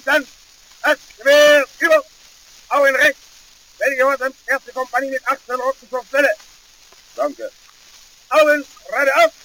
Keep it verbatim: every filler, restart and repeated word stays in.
Hinten, das Gewehr über, auch in rechts. Werde Gehorsam, erste Kompanie mit achtzehn Roten zur Stelle. Danke. Augen, gerade auf.